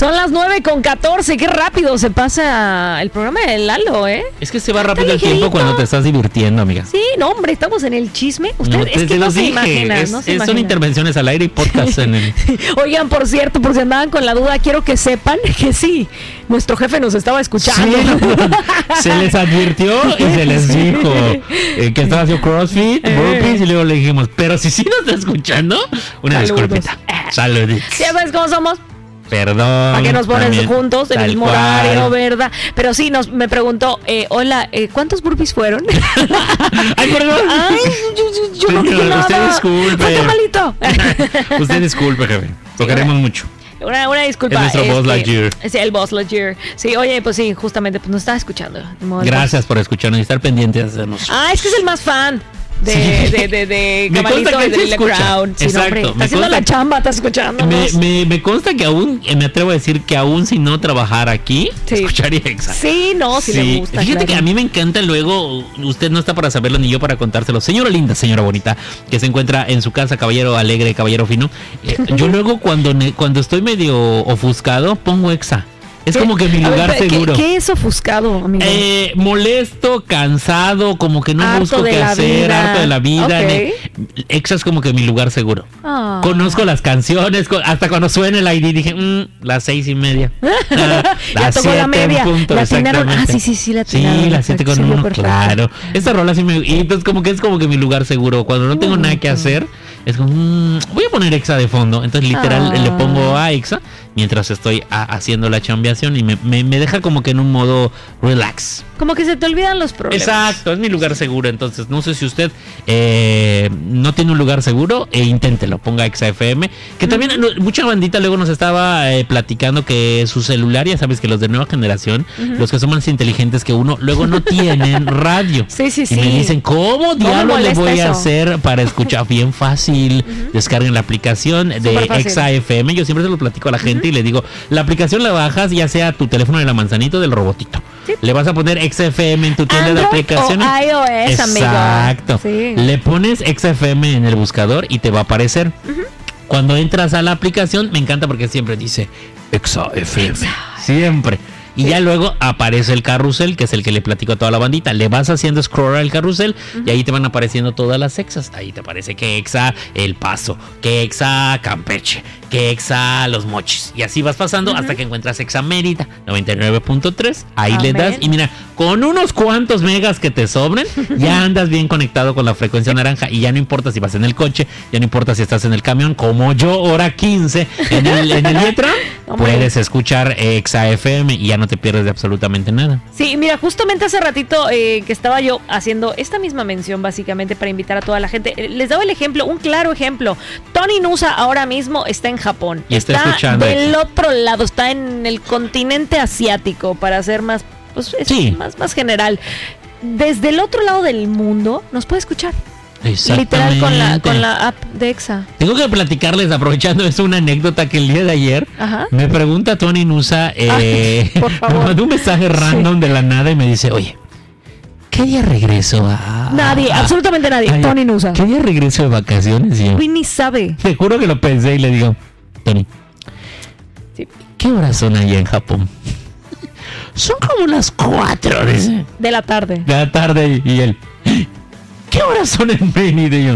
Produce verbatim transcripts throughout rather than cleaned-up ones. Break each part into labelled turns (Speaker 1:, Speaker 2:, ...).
Speaker 1: Son las nueve con catorce, qué rápido se pasa el programa de Lalo, ¿eh?
Speaker 2: Es que se va rápido el tiempo cuando te estás divirtiendo, amiga.
Speaker 1: Sí, no, hombre, estamos en el chisme. Usted,
Speaker 2: no,
Speaker 1: es
Speaker 2: te,
Speaker 1: que
Speaker 2: te
Speaker 1: no
Speaker 2: los
Speaker 1: se
Speaker 2: dije,
Speaker 1: imagina,
Speaker 2: es,
Speaker 1: no se
Speaker 2: es,
Speaker 1: imagina.
Speaker 2: son intervenciones al aire y podcast en el...
Speaker 1: Oigan, por cierto, por si andaban con la duda, quiero que sepan que sí, nuestro jefe nos estaba escuchando.
Speaker 2: Sí, se les advirtió y se les dijo eh, que estaba haciendo CrossFit, burpees, y luego le dijimos, pero si sí nos está escuchando, una
Speaker 1: Saludos.
Speaker 2: disculpita. Saludos.
Speaker 1: ¿Ya sabes cómo somos?
Speaker 2: Perdón.
Speaker 1: Para que nos ponen
Speaker 2: también,
Speaker 1: juntos en el mismo
Speaker 2: cual.
Speaker 1: horario, ¿verdad? Pero sí, nos, me preguntó, eh, hola, eh, ¿cuántos burpees fueron?
Speaker 2: Ay, perdón.
Speaker 1: Ay, yo, yo, yo no dije nada.
Speaker 2: Usted disculpe.
Speaker 1: Fue malito.
Speaker 2: Usted disculpe, jefe. Lo queremos mucho.
Speaker 1: Una, una disculpa.
Speaker 2: Es nuestro
Speaker 1: este,
Speaker 2: Buzz Lightyear.
Speaker 1: Sí, el Buzz Lightyear. Sí, oye, pues sí, justamente, pues nos estaba escuchando.
Speaker 2: Gracias por escucharnos y estar pendientes de nosotros.
Speaker 1: Ah, es que es el más fan. De,
Speaker 2: Sí.
Speaker 1: de, de, de
Speaker 2: Me
Speaker 1: Cabalito
Speaker 2: consta que
Speaker 1: de
Speaker 2: sí
Speaker 1: The
Speaker 2: escucha.
Speaker 1: Crown. Sí,
Speaker 2: Exacto,
Speaker 1: no, hombre,
Speaker 2: me
Speaker 1: está haciendo
Speaker 2: consta-
Speaker 1: la chamba, está escuchando.
Speaker 2: Me, me, me consta que aún, eh, me atrevo a decir que aún si no trabajara aquí,
Speaker 1: Sí.
Speaker 2: escucharía Exa.
Speaker 1: Sí, no, sí, le gusta.
Speaker 2: Fíjate
Speaker 1: claro.
Speaker 2: que a mí me encanta luego, usted no está para saberlo ni yo para contárselo. Señora linda, señora bonita, que se encuentra en su casa, caballero alegre, caballero fino. Eh, yo luego cuando, ne- cuando estoy medio ofuscado, pongo Exa. Es
Speaker 1: ¿Qué?
Speaker 2: como que mi
Speaker 1: A ver,
Speaker 2: lugar
Speaker 1: ¿qué-
Speaker 2: seguro.
Speaker 1: ¿Qué es ofuscado, amigo?
Speaker 2: Eh, molesto, cansado, como que no
Speaker 1: Harto
Speaker 2: busco
Speaker 1: de
Speaker 2: qué
Speaker 1: la
Speaker 2: hacer,
Speaker 1: vida.
Speaker 2: harto de la vida.
Speaker 1: Ok.
Speaker 2: Ne- Exa es como que mi lugar seguro.
Speaker 1: Ah.
Speaker 2: Conozco las canciones, co- hasta cuando suena el I D dije, mmm, las seis y media. Ah,
Speaker 1: Ya
Speaker 2: las
Speaker 1: tocó la
Speaker 2: siete en
Speaker 1: media.
Speaker 2: punto,
Speaker 1: La atinaron. Ah,
Speaker 2: exactamente.
Speaker 1: sí, sí, sí, la atinaron.
Speaker 2: Sí, las siete con
Speaker 1: Sí,
Speaker 2: uno,
Speaker 1: perfecto.
Speaker 2: claro. Esta rola sí me... Y entonces como que es como que mi lugar seguro. Cuando no tengo nada que hacer, es como, mmm, voy a poner Exa de fondo. Entonces literal
Speaker 1: Ah.
Speaker 2: le pongo a Exa mientras estoy a- haciendo la chambeación y me, me, me deja como que en un modo relax.
Speaker 1: Como que se te olvidan los problemas.
Speaker 2: Exacto, es mi lugar seguro. Entonces, no sé si usted eh, no tiene un lugar seguro, e inténtelo, ponga Exa F M. Que también no, mucha bandita luego nos estaba eh, platicando que su celular, ya sabes que los de nueva generación,
Speaker 1: Ujú.
Speaker 2: los que son más inteligentes que uno, luego no tienen radio.
Speaker 1: Sí, sí,
Speaker 2: Y
Speaker 1: sí.
Speaker 2: me dicen, ¿cómo diablos le
Speaker 1: molesta
Speaker 2: voy a
Speaker 1: eso?
Speaker 2: hacer para escuchar? Bien fácil. Descarguen la aplicación de
Speaker 1: Súper fácil.
Speaker 2: Exa F M. Yo siempre se lo platico a la gente y le digo, la aplicación la bajas ya sea a tu teléfono de la manzanita o del robotito.
Speaker 1: Sí.
Speaker 2: Le vas a poner Exa F M en tu tienda de
Speaker 1: Android
Speaker 2: aplicaciones.
Speaker 1: o iOS, amigo.
Speaker 2: Exacto.
Speaker 1: Sí.
Speaker 2: Le pones Exa F M en el buscador y te va a aparecer. Cuando entras a la aplicación, me encanta porque siempre dice Exa F M. Siempre. Y ya luego aparece el carrusel, que es el que le platico a toda la bandita. Le vas haciendo scroll al carrusel y ahí te van apareciendo todas las exas. Ahí te aparece que Exa El Paso, que Exa Campeche, que Exa Los Mochis. Y así vas pasando hasta que encuentras Exa Mérida noventa y nueve punto tres. Ahí le das
Speaker 1: Amén.
Speaker 2: y mira, con unos cuantos megas que te sobren, ya andas bien conectado con la frecuencia naranja. Y ya no importa si vas en el coche, ya no importa si estás en el camión, como yo, hora quince en el, en el Vietra,
Speaker 1: Hombre.
Speaker 2: puedes escuchar Exa F M y ya no te pierdes de absolutamente nada.
Speaker 1: Sí, mira, justamente hace ratito eh, que estaba yo haciendo esta misma mención básicamente para invitar a toda la gente. Eh, Les daba el ejemplo, un claro ejemplo. Tony Nusa ahora mismo está en Japón.
Speaker 2: Y está escuchando
Speaker 1: del
Speaker 2: Exa.
Speaker 1: otro lado, está en el continente asiático, para ser más, pues, es
Speaker 2: Sí.
Speaker 1: más, más general. Desde el otro lado del mundo nos puede escuchar. Literal con la, con la app de Exa.
Speaker 2: Tengo que platicarles, aprovechando, es una anécdota que el día de ayer
Speaker 1: Ajá.
Speaker 2: me pregunta Tony Nusa, eh,
Speaker 1: Ay, por favor.
Speaker 2: me mandó un mensaje random de la nada y me dice, oye, ¿qué día regreso a...?
Speaker 1: Nadie,
Speaker 2: a-
Speaker 1: absolutamente nadie.
Speaker 2: Ay,
Speaker 1: Tony Nusa.
Speaker 2: ¿Qué día regreso de vacaciones? Y yo,
Speaker 1: Uy, ni sabe.
Speaker 2: te juro que lo pensé y le digo, Tony,
Speaker 1: Sí.
Speaker 2: ¿qué horas son allá en Japón? Son como las cuatro, dice,
Speaker 1: De la tarde.
Speaker 2: de la tarde. Y él, ¿qué horas son en Mérida? Y yo,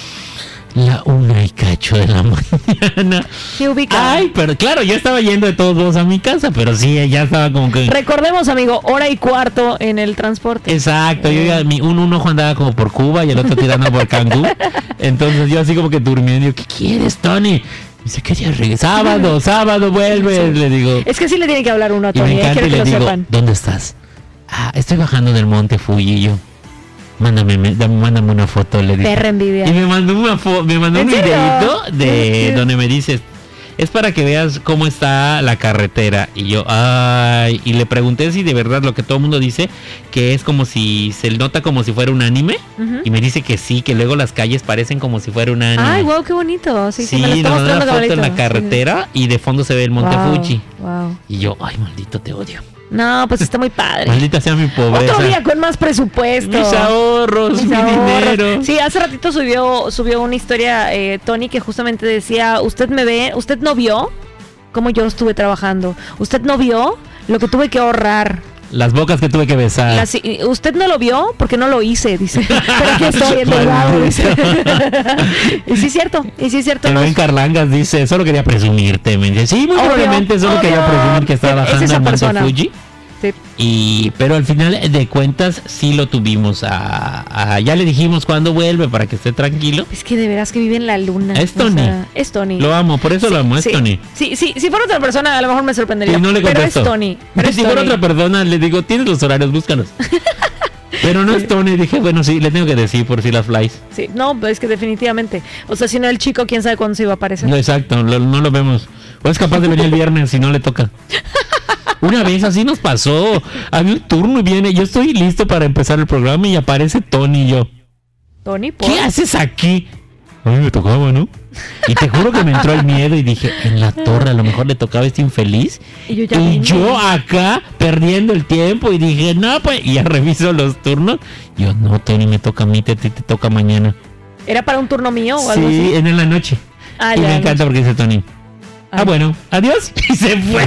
Speaker 2: la una y cacho de la mañana.
Speaker 1: ¿Qué ubica?
Speaker 2: Ay, pero claro, yo estaba yendo de todos modos a mi casa, pero sí, ya estaba como que...
Speaker 1: Recordemos, amigo, hora y cuarto en el transporte.
Speaker 2: Exacto, yo ya, mi, un, un ojo andaba como por Cuba y el otro tirando por Cancún. Entonces yo así como que durmiendo, digo, ¿qué quieres, Tony? Dice, ¿qué día regresa? Sábado, sábado, vuelve, le digo.
Speaker 1: Es que sí le tiene que hablar uno a
Speaker 2: Y me
Speaker 1: Tony, eh,
Speaker 2: encanta
Speaker 1: quiero
Speaker 2: y
Speaker 1: que
Speaker 2: le
Speaker 1: lo
Speaker 2: digo,
Speaker 1: sepan.
Speaker 2: ¿dónde estás? Ah, estoy bajando del monte Fuji. Y yo, mándame, me- dame- mándame una foto, le dije.
Speaker 1: Perra envidia.
Speaker 2: Y me mandó una fo- me mandó
Speaker 1: ¿En
Speaker 2: un
Speaker 1: serio?
Speaker 2: videito de
Speaker 1: Sí.
Speaker 2: donde me dices, es para que veas cómo está la carretera. Y yo, ay, y le pregunté si de verdad lo que todo el mundo dice, que es como si se nota como si fuera un anime.
Speaker 1: Ujú.
Speaker 2: Y me dice que sí, que luego las calles parecen como si fuera un anime.
Speaker 1: Ay, wow, qué bonito. Sí, sí,
Speaker 2: Sí,
Speaker 1: me lo está
Speaker 2: nos mandó
Speaker 1: mostrando
Speaker 2: una foto en la
Speaker 1: Gabrielito.
Speaker 2: carretera y de fondo se ve el
Speaker 1: Sí.
Speaker 2: monte
Speaker 1: Wow,
Speaker 2: Fuji.
Speaker 1: wow.
Speaker 2: Y yo, ay, maldito, te odio.
Speaker 1: No, pues está muy padre.
Speaker 2: Maldita sea mi pobreza.
Speaker 1: Otro día con más presupuesto.
Speaker 2: Mis ahorros,
Speaker 1: Mis
Speaker 2: mi
Speaker 1: ahorros.
Speaker 2: dinero.
Speaker 1: Sí, hace ratito subió subió una historia, eh, Tony, que justamente decía, usted me ve, usted no vio cómo yo estuve trabajando. ¿Usted no vio lo que tuve que ahorrar?
Speaker 2: Las bocas que tuve que besar.
Speaker 1: Las, usted no lo vio porque no lo hice, dice. Pero aquí estoy endeudado, dice. Y sí es cierto, y sí es cierto.
Speaker 2: Pero en Carlangas dice, solo quería presumirte. Me dice, sí, muy obvio, probablemente solo obvio. quería presumir que estaba bajando el Monte Fuji. Sí. Y, pero al final de cuentas sí lo tuvimos a, a ya le dijimos cuándo vuelve para que esté tranquilo.
Speaker 1: Es que de veras que vive en la luna.
Speaker 2: Es Tony.
Speaker 1: O sea, es Tony.
Speaker 2: Lo amo, por eso sí, lo amo, es
Speaker 1: sí,
Speaker 2: Tony.
Speaker 1: Sí, sí, si fuera otra persona a lo mejor me sorprendería.
Speaker 2: Y no le
Speaker 1: pero es Tony. Pero
Speaker 2: si
Speaker 1: es
Speaker 2: fuera
Speaker 1: Tony.
Speaker 2: otra persona le digo, tienes los horarios, búscalos. Pero no es Tony, dije, bueno, sí, le tengo que decir por si las flies.
Speaker 1: Sí, no, es que definitivamente. O sea, si no el chico, quién sabe cuándo se iba a aparecer.
Speaker 2: No, exacto, lo, no lo vemos. O es capaz de venir el viernes si no le toca. Una vez así nos pasó. Había un turno y viene. Yo estoy listo para empezar el programa y aparece Tony y yo.
Speaker 1: Tony, ¿por?
Speaker 2: ¿Qué haces aquí? A mí me tocaba, ¿no? Y te juro que me entró el miedo y dije, en la torre a lo mejor le tocaba este infeliz. Y yo, ya y yo acá perdiendo el tiempo y dije, no, pues, y ya reviso los turnos. Y yo, no, Tony, me toca a mí, te, te, te toca mañana.
Speaker 1: ¿Era para un turno mío o
Speaker 2: sí,
Speaker 1: algo así?
Speaker 2: Sí, en la noche.
Speaker 1: Ah,
Speaker 2: y
Speaker 1: ya,
Speaker 2: me encanta porque dice Tony. Ah, bueno, adiós. Y se fue.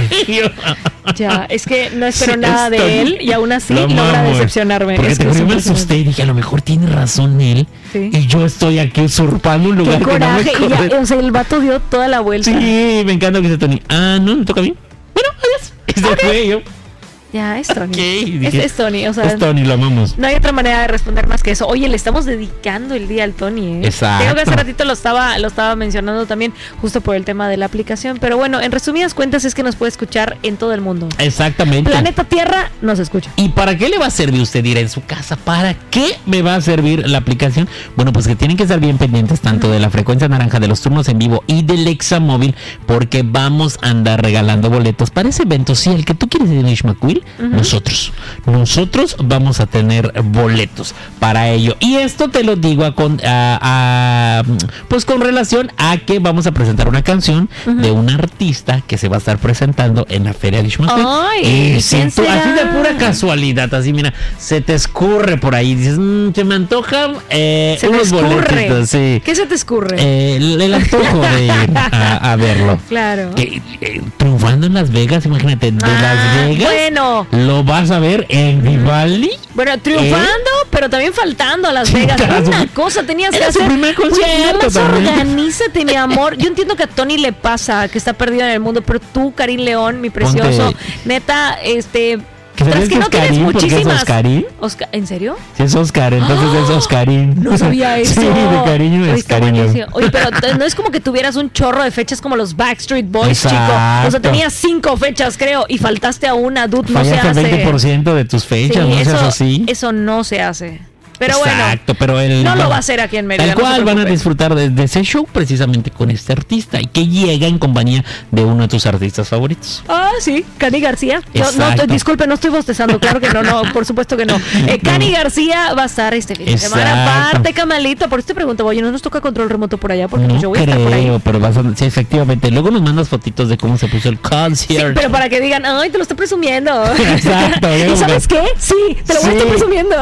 Speaker 1: Ya, es que no espero sí, nada de Tony. Él y aún así
Speaker 2: lo
Speaker 1: logra
Speaker 2: mamo,
Speaker 1: decepcionarme.
Speaker 2: Porque
Speaker 1: es
Speaker 2: te
Speaker 1: que
Speaker 2: juro me asusté y dije, a lo mejor tiene razón él. Sí. Y yo estoy aquí usurpando un lugar
Speaker 1: qué
Speaker 2: que
Speaker 1: coraje,
Speaker 2: no me
Speaker 1: y ya, o sea, el vato dio toda la vuelta.
Speaker 2: Sí, me encanta que dice Tony. Ah, no, me toca a mí. Bueno, adiós. Y se
Speaker 1: okay.
Speaker 2: fue yo.
Speaker 1: Ya, es Tony.
Speaker 2: Okay,
Speaker 1: dije, es, es Tony, o sea.
Speaker 2: Es Tony, lo amamos.
Speaker 1: No hay otra manera de responder más que eso. Oye, le estamos dedicando el día al Tony, ¿eh?
Speaker 2: Exacto.
Speaker 1: Creo que hace ratito lo estaba, lo estaba mencionando también, justo por el tema de la aplicación. Pero bueno, en resumidas cuentas es que nos puede escuchar en todo el mundo.
Speaker 2: Exactamente.
Speaker 1: Planeta Tierra nos escucha.
Speaker 2: ¿Y para qué le va a servir? Usted dirá en su casa, ¿para qué me va a servir la aplicación? Bueno, pues que tienen que estar bien pendientes tanto de la frecuencia naranja, de los turnos en vivo y del Examóvil, porque vamos a andar regalando boletos para ese evento. Sí, el que tú quieres en Ishmaquil, uh-huh. nosotros. Nosotros vamos a tener boletos para ello. Y esto te lo digo a, con, a, a, pues con relación a que vamos a presentar una canción uh-huh. de un artista que se va a estar presentando en la Feria de Ishmaquil.
Speaker 1: Ay,
Speaker 2: siento, así de pura casualidad, así mira, se te escurre por ahí, dices, mmm, se me antojan eh,
Speaker 1: se
Speaker 2: unos boletitos. Sí.
Speaker 1: ¿Qué se te escurre?
Speaker 2: Eh, el, el antojo de ir a, a verlo.
Speaker 1: Claro.
Speaker 2: Que, eh, triunfando en Las Vegas, imagínate, de ah, Las Vegas.
Speaker 1: Bueno.
Speaker 2: Lo vas a ver en Vivaldi.
Speaker 1: Bueno, triunfando, ¿Eh? pero también faltando a Las Vegas. Una cosa tenías que
Speaker 2: Era
Speaker 1: hacer.
Speaker 2: Su primer concierto
Speaker 1: pues, organízate, mi amor. Yo entiendo que a Tony le pasa, que está perdido en el mundo, pero tú, Karim León, mi precioso, Ponte. neta, este...
Speaker 2: ¿Que sabes que no tienes muchísimas? ¿Es Oscarín?
Speaker 1: Oscar, ¿En serio?
Speaker 2: Sí, es Oscar, entonces ¡Oh! es Oscarín.
Speaker 1: No sabía eso.
Speaker 2: Sí, de cariño es cariño.
Speaker 1: Oye, pero no es como que tuvieras un chorro de fechas como los Backstreet Boys,
Speaker 2: Exacto.
Speaker 1: chico. O sea, tenías cinco fechas, creo, y faltaste a una, dude, no se hace.
Speaker 2: el veinte por ciento de tus fechas, sí, no
Speaker 1: eso,
Speaker 2: seas así.
Speaker 1: Eso no se hace. Pero
Speaker 2: Exacto,
Speaker 1: bueno,
Speaker 2: pero el,
Speaker 1: no
Speaker 2: bueno,
Speaker 1: lo va a hacer aquí en Mérida.
Speaker 2: Tal cual no van a disfrutar de, de ese show precisamente con este artista y que llega en compañía de uno de tus artistas favoritos.
Speaker 1: Ah, sí, Cani García. Yo, no, disculpe, no estoy bostezando, claro que no, no, por supuesto que no. Eh, Cani no. García va a estar este fin de semana. Aparte, Camalito, por eso te pregunto, oye, ¿no nos toca control remoto por allá? Porque
Speaker 2: no
Speaker 1: yo voy a
Speaker 2: creo,
Speaker 1: estar por ahí.
Speaker 2: Pero vas a, sí, efectivamente. Luego nos mandas fotitos de cómo se puso el concierto.
Speaker 1: Sí, pero para que digan, ay, te lo estoy presumiendo.
Speaker 2: Exacto.
Speaker 1: ¿Y sabes qué? Sí, te lo sí. voy a estar presumiendo.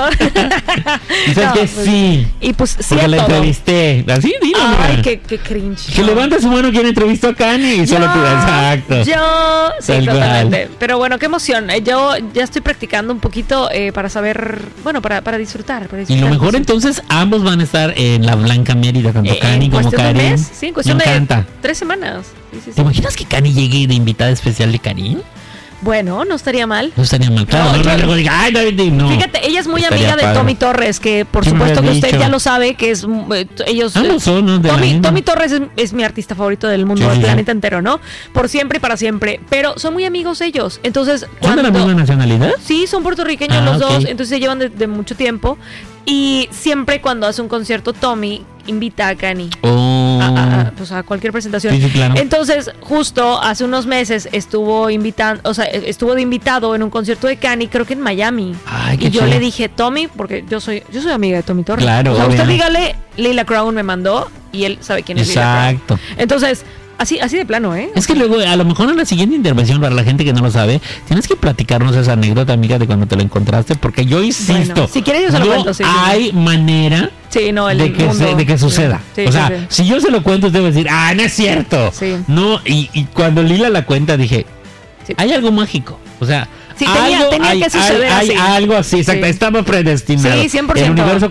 Speaker 2: ¿Y sabes no, qué? Sí.
Speaker 1: Y pues sí,
Speaker 2: porque la todo. entrevisté. Así, dilo.
Speaker 1: Ay, qué, qué cringe.
Speaker 2: Que no. levante su mano quien entrevistó a Cani y solo tú. Exacto.
Speaker 1: Yo, sí,
Speaker 2: Tal
Speaker 1: totalmente.
Speaker 2: cual.
Speaker 1: Pero bueno, qué emoción. Yo ya estoy practicando un poquito eh, para saber, bueno, para, para, disfrutar, para disfrutar.
Speaker 2: Y lo mejor entonces, ambos van a estar en la Blanca Mérida, tanto eh, Cani como Karim.
Speaker 1: Sí, en cuestión
Speaker 2: Me
Speaker 1: de
Speaker 2: encanta.
Speaker 1: tres semanas. Sí, sí, sí.
Speaker 2: ¿Te imaginas que Cani llegue de invitada especial de Karim?
Speaker 1: Bueno, no estaría mal.
Speaker 2: No estaría mal, claro. No, no, no, no, ay, David, no.
Speaker 1: Fíjate, ella es muy amiga de Tommy Torres, que por supuesto que usted ya lo sabe, que es ellos.
Speaker 2: Ah, no son, ¿no?
Speaker 1: Tommy, Tommy Torres es, es mi artista favorito del mundo,
Speaker 2: sí,
Speaker 1: del
Speaker 2: sí.
Speaker 1: planeta entero, ¿no? Por siempre y para siempre. Pero son muy amigos ellos. Entonces,
Speaker 2: ¿son
Speaker 1: cuando,
Speaker 2: de la misma nacionalidad?
Speaker 1: Sí, son puertorriqueños
Speaker 2: ah,
Speaker 1: los
Speaker 2: okay.
Speaker 1: dos. Entonces se llevan de, de mucho tiempo. Y siempre cuando hace un concierto, Tommy invita a Cani.
Speaker 2: Oh.
Speaker 1: A, a, a, pues a cualquier presentación.
Speaker 2: Sí, sí, claro.
Speaker 1: Entonces, justo hace unos meses estuvo invitando, o sea, estuvo de invitado en un concierto de Cani, creo que en Miami.
Speaker 2: Ay, qué
Speaker 1: y yo
Speaker 2: chido.
Speaker 1: le dije, Tommy, porque yo soy, yo soy amiga de Tommy Torres.
Speaker 2: Claro.
Speaker 1: O sea, usted dígale, Leila Crown me mandó y él sabe quién es
Speaker 2: Exacto.
Speaker 1: Leila Crown. Entonces, Así, así de plano, ¿eh?
Speaker 2: Es que luego, a lo mejor en la siguiente intervención, para la gente que no lo sabe, tienes que platicarnos esa anécdota, amiga, de cuando te lo encontraste, porque yo insisto,
Speaker 1: bueno, si quieres yo se lo
Speaker 2: no
Speaker 1: cuento, sí,
Speaker 2: hay
Speaker 1: sí.
Speaker 2: manera
Speaker 1: sí, no, el
Speaker 2: de, que
Speaker 1: mundo,
Speaker 2: se, de que suceda.
Speaker 1: Sí,
Speaker 2: o sea,
Speaker 1: sí, sí.
Speaker 2: si yo se lo cuento, usted va a decir, ah, no es cierto.
Speaker 1: Sí.
Speaker 2: No, y, y cuando Lila la cuenta, dije, sí. hay algo mágico. O sea,
Speaker 1: sí, tenía,
Speaker 2: algo,
Speaker 1: tenía
Speaker 2: hay,
Speaker 1: que suceder
Speaker 2: hay,
Speaker 1: así.
Speaker 2: Hay algo así, exacto. Sí. Estaba predestinado.
Speaker 1: Sí, cien por ciento.
Speaker 2: El universo